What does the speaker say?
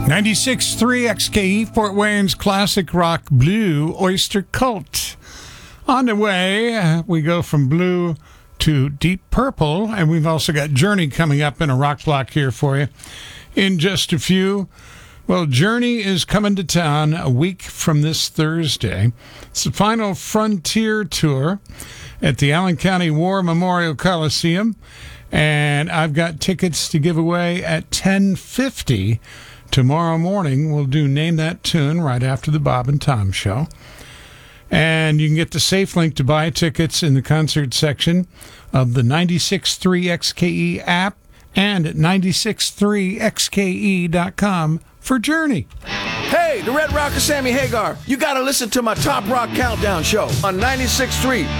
96.3 XKE, Fort Wayne's classic rock Blue Oyster Cult. On the way, we go from blue to deep purple, and we've also got Journey coming up in a rock block here for you in just a few. Well, Journey is coming to town a week from this Thursday. It's the final Frontier Tour at the Allen County War Memorial Coliseum, and I've got tickets to give away at 10:50 tomorrow morning. We'll do Name That Tune right after the Bob and Tom Show. And you can get the safe link to buy tickets in the concert section of the 96.3 XKE app and at 96.3xke.com for Journey. Hey, the Red Rocker Sammy Hagar. You got to listen to my Top Rock Countdown show on 96.3